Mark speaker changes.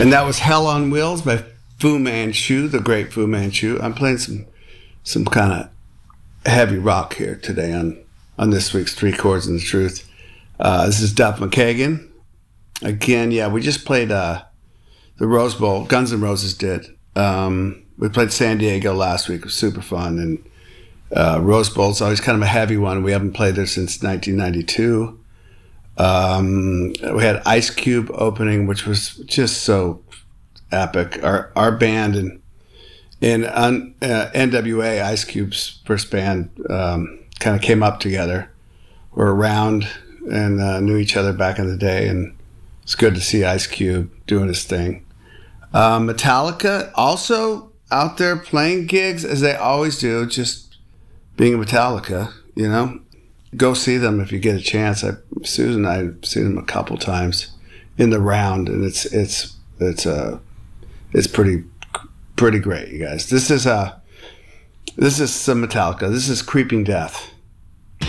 Speaker 1: And that was Hell on Wheels by Fu Manchu, the great Fu Manchu. I'm playing some kind of heavy rock here today on this week's Three Chords and the Truth. This is Duff McKagan. Again, yeah, we just played the Rose Bowl. Guns N' Roses did. We played San Diego last week. It was super fun. And Rose Bowl's always kind of a heavy one. We haven't played there since 1992. We had Ice Cube opening, which was just so epic. Our band in NWA, Ice Cube's first band, kind of came up together. We're around and knew each other back in the day, and it's good to see Ice Cube doing his thing. Metallica also out there playing gigs as they always do, just being Metallica, you know. Go see them if you get a chance. Susan and I have seen them a couple times in the round, and it's pretty great, you guys. This is some Metallica. This is Creeping Death.